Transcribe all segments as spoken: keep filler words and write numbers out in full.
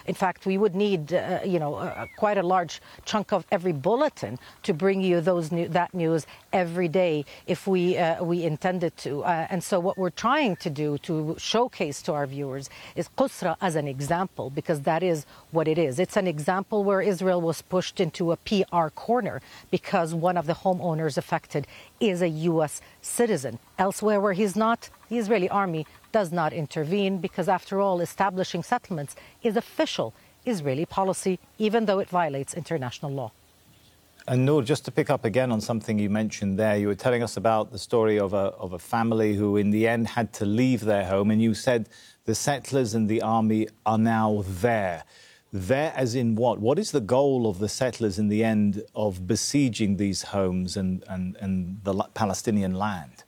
In fact, we would need, uh, you know, uh, quite a large chunk of every bulletin to bring you those new, that news every day if we uh, we intended to. Uh, and so what we're trying to do to showcase to our viewers is Qusra as an example, because that is what it is. It's an example where Israel was pushed into a P R corner because one of the homeowners affected is a U S citizen. Elsewhere where he's not, the Israeli army does not intervene because, after all, establishing settlements is official Israeli policy, even though it violates international law. And Noor, just to pick up again on something you mentioned there, you were telling us about the story of a, of a family who in the end had to leave their home, and you said the settlers and the army are now there. There as in what? What is the goal of the settlers in the end of besieging these homes and, and, and the Palestinian land?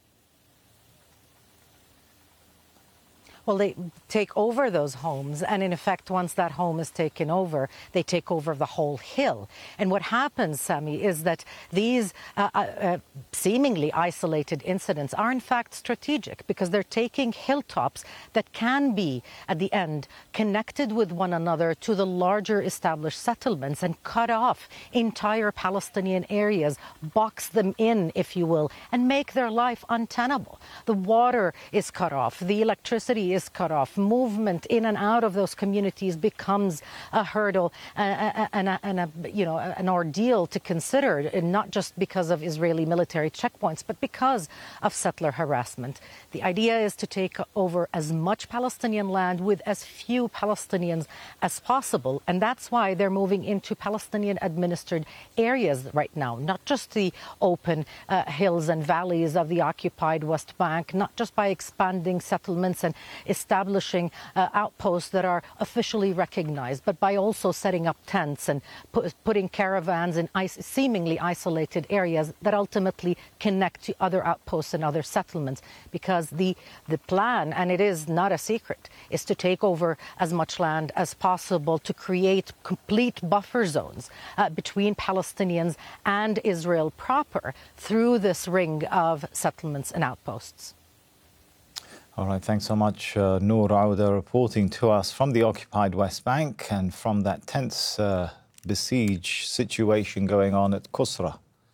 Well, they take over those homes, and in effect, once that home is taken over, they take over the whole hill. And what happens, Sami, is that these uh, uh, seemingly isolated incidents are in fact strategic, because they're taking hilltops that can be, at the end, connected with one another to the larger established settlements and cut off entire Palestinian areas, box them in, if you will, and make their life untenable. The water is cut off, the electricity is cut off, movement in and out of those communities becomes a hurdle uh, and, a, and a, you know, an ordeal to consider, and not just because of Israeli military checkpoints, but because of settler harassment. The idea is to take over as much Palestinian land with as few Palestinians as possible, and that's why they're moving into Palestinian-administered areas right now, not just the open uh, hills and valleys of the occupied West Bank, not just by expanding settlements and establishing uh, outposts that are officially recognized, but by also setting up tents and pu putting caravans in is seemingly isolated areas that ultimately connect to other outposts and other settlements. Because the, the plan, and it is not a secret, is to take over as much land as possible to create complete buffer zones uh, between Palestinians and Israel proper through this ring of settlements and outposts. All right, thanks so much, uh, Noor Auda, reporting to us from the occupied West Bank and from that tense uh, besiege situation going on at Qusra.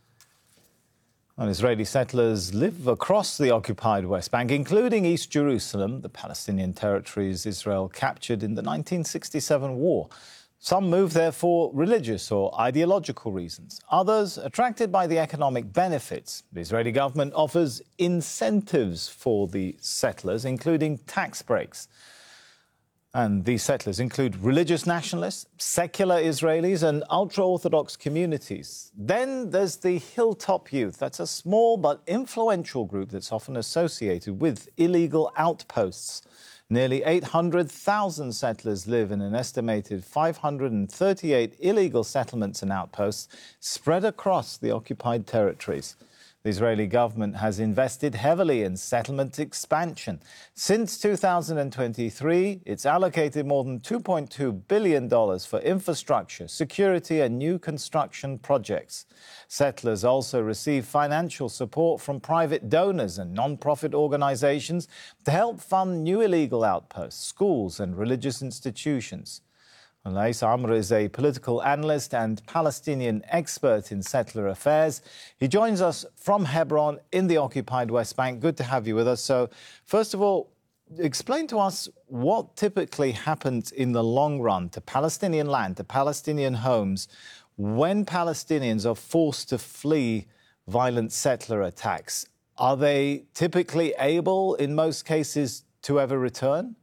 Well, Israeli settlers live across the occupied West Bank, including East Jerusalem, the Palestinian territories Israel captured in the nineteen sixty-seven war. Some move there for religious or ideological reasons. Others attracted by the economic benefits. The Israeli government offers incentives for the settlers, including tax breaks. And these settlers include religious nationalists, secular Israelis and ultra-Orthodox communities. Then there's the Hilltop Youth. That's a small but influential group that's often associated with illegal outposts. Nearly eight hundred thousand settlers live in an estimated five hundred thirty-eight illegal settlements and outposts spread across the occupied territories. The Israeli government has invested heavily in settlement expansion. Since two thousand twenty-three, it's allocated more than two point two billion dollars for infrastructure, security and new construction projects. Settlers also receive financial support from private donors and non-profit organizations to help fund new illegal outposts, schools and religious institutions. Lais Amr is a political analyst and Palestinian expert in settler affairs. He joins us from Hebron in the occupied West Bank. Good to have you with us. So, first of all, explain to us what typically happens in the long run to Palestinian land, to Palestinian homes, when Palestinians are forced to flee violent settler attacks. Are they typically able, in most cases, to ever return?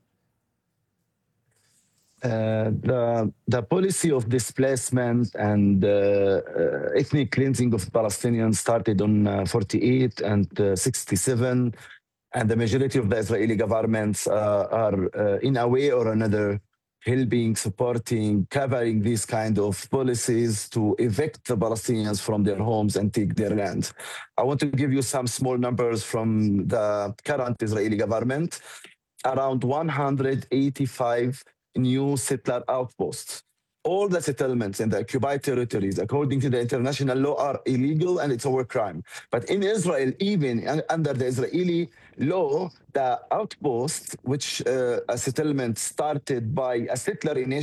Uh, the, the policy of displacement and uh, uh, ethnic cleansing of Palestinians started on uh, forty-eight and uh, sixty-seven, and the majority of the Israeli governments uh, are, uh, in a way or another, helping, supporting, covering these kind of policies to evict the Palestinians from their homes and take their land. I want to give you some small numbers from the current Israeli government. Around one hundred eighty-five new settler outposts. All the settlements in the occupied territories, according to the international law, are illegal and it's a war crime. But in Israel, even under the Israeli law, the outposts, which uh, a settlement started by a settler in